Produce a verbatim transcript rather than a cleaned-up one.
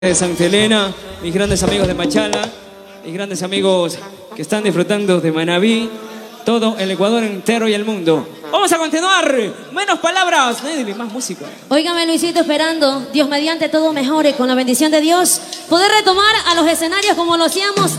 de Santa Elena, mis grandes amigos de Machala, mis grandes amigos que están disfrutando de Manabí, todo el Ecuador entero y el mundo. Vamos a continuar, menos palabras, nadie más música. Óigame, Luisito, esperando, Dios mediante todo mejore, con la bendición de Dios, poder retomar a los escenarios como lo hacíamos